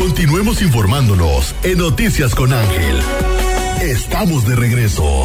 Continuemos informándonos en Noticias con Ángel. Estamos de regreso.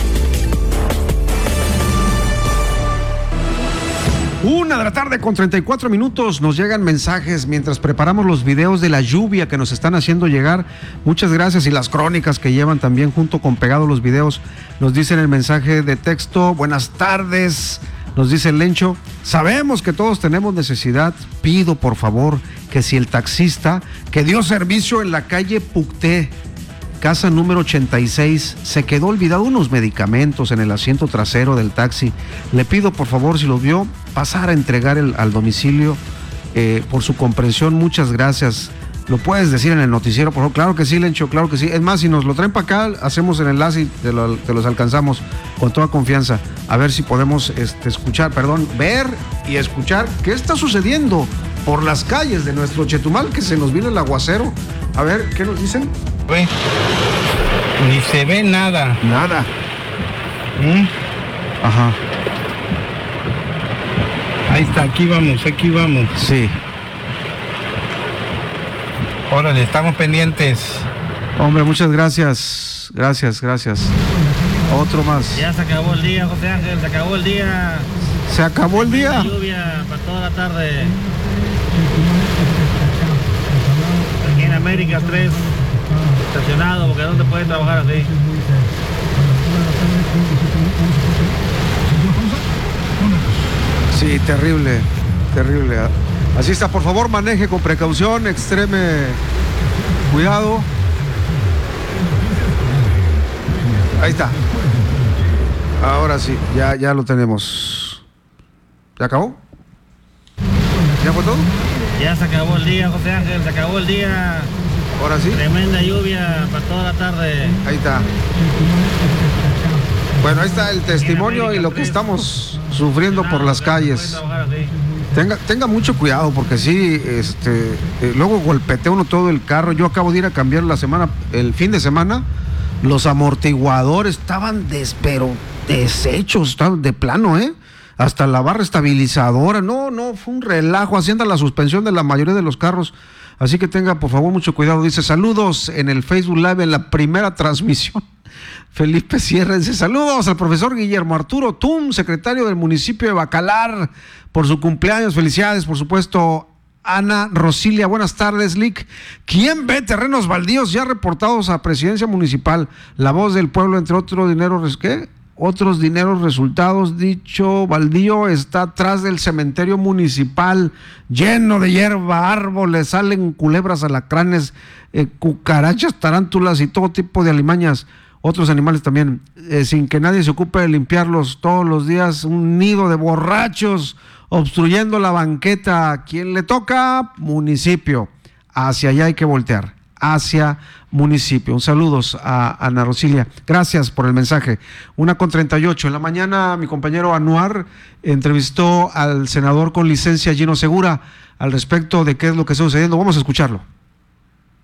1:34 nos llegan mensajes mientras preparamos los videos de la lluvia que nos están haciendo llegar. Muchas gracias, y las crónicas que llevan también junto con pegados los videos. Nos dicen el mensaje de texto: buenas tardes, nos dice el Lencho, sabemos que todos tenemos necesidad, pido por favor que si el taxista que dio servicio en la calle Pucté, casa número 86, se quedó olvidado unos medicamentos en el asiento trasero del taxi, le pido por favor, si los vio, pasar a entregar al domicilio, por su comprensión, muchas gracias. ¿Lo puedes decir en el noticiero, por favor? Claro que sí, Lencho, claro que sí. Es más, si nos lo traen para acá, hacemos el enlace y te los alcanzamos con toda confianza. A ver si podemos ver y escuchar qué está sucediendo por las calles de nuestro Chetumal, que se nos viene el aguacero. A ver, ¿qué nos dicen? Ni se ve nada. Nada. Ajá. Ahí está, aquí vamos. Sí. Órale, estamos pendientes. Hombre, muchas gracias. Gracias. Otro más. Ya se acabó el día, José Ángel, se acabó el día. ¿Se acabó el día? Lluvia para toda la tarde. Aquí en América 3, estacionado, porque ¿dónde puede trabajar así? Sí, terrible. Así está, por favor, maneje con precaución, extreme cuidado. Ahí está. Ahora sí, ya lo tenemos. ¿Ya acabó? ¿Ya fue todo? Ya se acabó el día, José Ángel, se acabó el día. Ahora sí. Tremenda lluvia para toda la tarde. Ahí está. Bueno, ahí está el testimonio y lo que estamos sufriendo por las calles. Tenga mucho cuidado, porque sí, luego golpetea uno todo el carro. Yo acabo de ir a cambiar el fin de semana, los amortiguadores estaban deshechos, estaban de plano, hasta la barra estabilizadora, no, fue un relajo, haciendo la suspensión de la mayoría de los carros. Así que tenga por favor mucho cuidado. Dice, saludos en el Facebook Live en la primera transmisión. Felipe Sierra dice, saludos al profesor Guillermo Arturo Tum, secretario del municipio de Bacalar, por su cumpleaños. Felicidades, por supuesto. Ana Rosilia, buenas tardes, Lick. ¿Quién ve terrenos baldíos ya reportados a presidencia municipal? La Voz del Pueblo, entre otros dineros, ¿qué? Otros dineros resultados. Dicho baldío está atrás del cementerio municipal, lleno de hierba, árboles, salen culebras, alacranes, cucarachas, tarántulas y todo tipo de alimañas. Otros animales también, sin que nadie se ocupe de limpiarlos todos los días. Un nido de borrachos obstruyendo la banqueta. ¿Quién le toca? Municipio. Hacia allá hay que voltear, hacia municipio. Un saludos a Ana Rosilia. Gracias por el mensaje. 1:38 en la mañana, mi compañero Anuar entrevistó al senador con licencia Gino Segura al respecto de qué es lo que está sucediendo. Vamos a escucharlo.